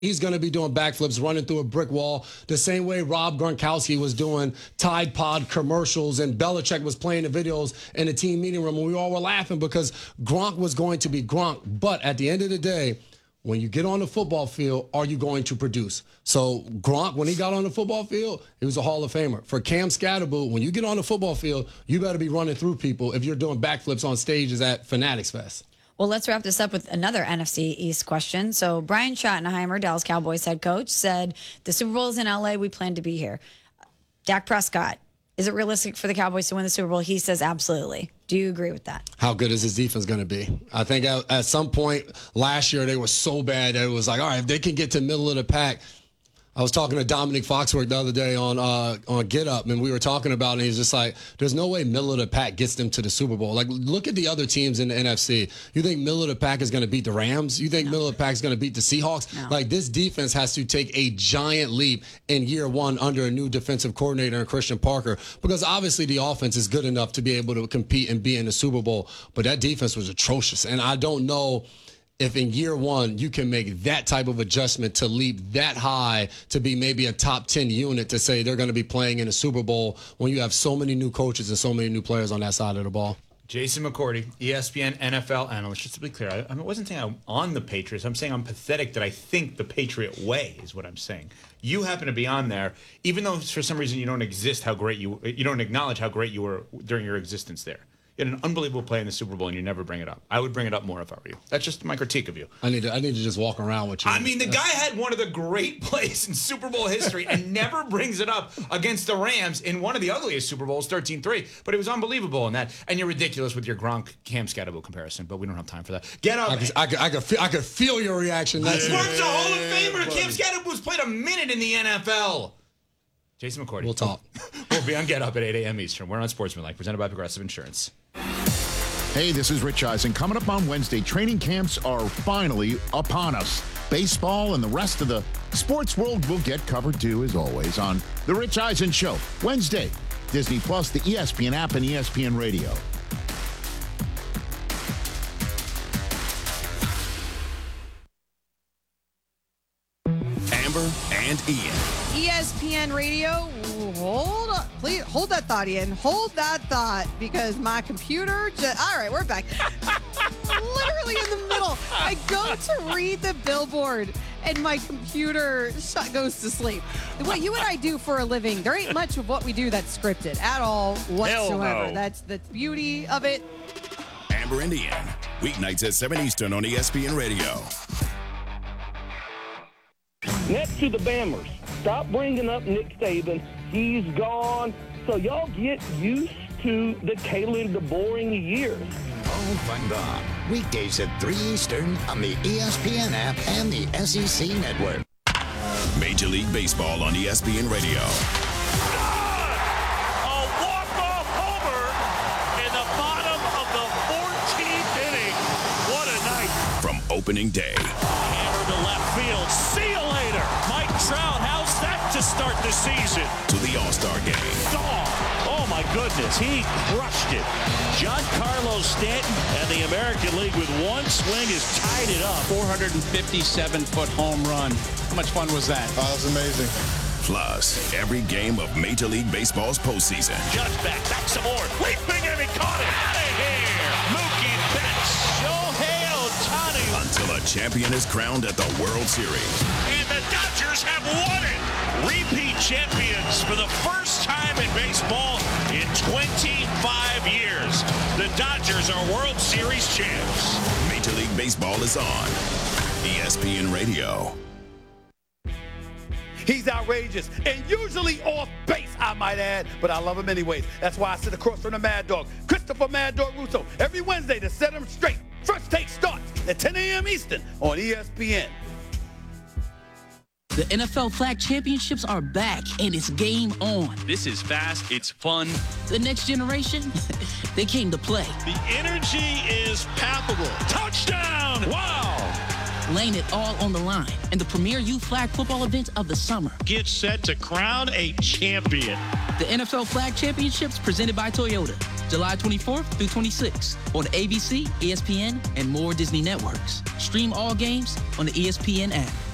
He's going to be doing backflips, running through a brick wall, the same way Rob Gronkowski was doing Tide Pod commercials and Belichick was playing the videos in the team meeting room, and we all were laughing because Gronk was going to be Gronk. But at the end of the day, when you get on the football field, are you going to produce? So Gronk, when he got on the football field, he was a Hall of Famer. For Cam Scatterbo, when you get on the football field, you better be running through people if you're doing backflips on stages at Fanatics Fest. Well, let's wrap this up with another NFC East question. So Brian Schottenheimer, Dallas Cowboys head coach, said the Super Bowl is in L.A. We plan to be here. Dak Prescott, is it realistic for the Cowboys to win the Super Bowl? He says absolutely. Do you agree with that? How good is his defense going to be? I think at some point last year they were so bad that it was like, all right, if they can get to middle of the pack. I was talking to Dominic Foxworth the other day on Get Up, and we were talking about it, and he's just like, there's no way middle of the pack gets them to the Super Bowl. Like, look at the other teams in the NFC. You think middle of the pack is going to beat the Rams? You think middle of the pack is going to beat the Seahawks? No. Like, this defense has to take a giant leap in year one under a new defensive coordinator in Christian Parker, because obviously the offense is good enough to be able to compete and be in the Super Bowl, but that defense was atrocious, and I don't know if in year one you can make that type of adjustment to leap that high to be maybe a top 10 unit to say they're going to be playing in a Super Bowl when you have so many new coaches and so many new players on that side of the ball. Jason McCourty, ESPN NFL analyst. Just to be clear, I wasn't saying I'm on the Patriots. I'm saying I'm pathetic that I think the Patriot way is what I'm saying. You happen to be on there, even though for some reason you don't acknowledge how great you were during your existence there. You had an unbelievable play in the Super Bowl, and you never bring it up. I would bring it up more if I were you. That's just my critique of you. I need to just walk around with you. I mean, the guy had one of the great plays in Super Bowl history and never brings it up against the Rams in one of the ugliest Super Bowls, 13-3. But it was unbelievable in that. And you're ridiculous with your Gronk Cam Scatterbo comparison, but we don't have time for that. Get up. I could feel your reaction. Gronk's a Hall of Famer. Cam Scatterbo's played a minute in the NFL. Jason McCourty. We'll talk. We'll be on Get Up at 8 a.m. Eastern. We're on Sportsmanlike, presented by Progressive Insurance. Hey, this is Rich Eisen. Coming up on Wednesday, training camps are finally upon us. Baseball and the rest of the sports world will get covered too, as always, on The Rich Eisen Show. Wednesday, Disney Plus, the ESPN app, and ESPN Radio. Amber and Ian. ESPN Radio, hold up. Please hold that thought, Ian. Hold that thought, because my computer all right, we're back. Literally in the middle. I go to read the billboard and my computer goes to sleep. What you and I do for a living, there ain't much of what we do that's scripted at all whatsoever. Hell no. That's the beauty of it. Amber and Ian. Weeknights at 7 Eastern on ESPN Radio. Next to the Bammers, stop bringing up Nick Saban. He's gone. So y'all get used to the Kalen DeBoring years. All fun on. Weekdays at 3 Eastern on the ESPN app and the SEC Network. Major League Baseball on ESPN Radio. A walk-off homer in the bottom of the 14th inning. What a night. From opening day. Hammer to left field. See you later. Mike Trout, how's that to start the season? To the All-Star Game. Oh my goodness, he crushed it. Giancarlo Stanton and the American League with one swing has tied it up. 457-foot home run. How much fun was that? Oh, that's amazing. Plus, every game of Major League Baseball's postseason. Judge back some more. Leaping and he caught it. Out of here. Mookie Betts. Shohei Ohtani. Until a champion is crowned at the World Series. And the Dodgers have won it. Repeat champions for the first time in baseball in 25 years. The Dodgers are World Series champs. Major League Baseball is on ESPN Radio. He's outrageous and usually off base, I might add, but I love him anyways. That's why I sit across from the Mad Dog, Christopher Mad Dog Russo, every Wednesday to set him straight. First Take starts at 10 a.m. Eastern on ESPN. The NFL Flag Championships are back, and it's game on. This is fast. It's fun. The next generation, they came to play. The energy is palpable. Touchdown! Wow! Laying it all on the line in the premier youth flag football event of the summer. Get set to crown a champion. The NFL Flag Championships presented by Toyota, July 24th through 26th on ABC, ESPN, and more Disney networks. Stream all games on the ESPN app.